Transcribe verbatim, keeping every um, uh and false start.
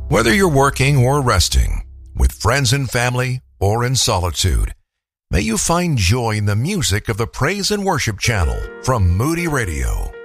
Whether you're working or resting, with friends and family, or in solitude, may you find joy in the music of the Praise and Worship Channel from Moody Radio.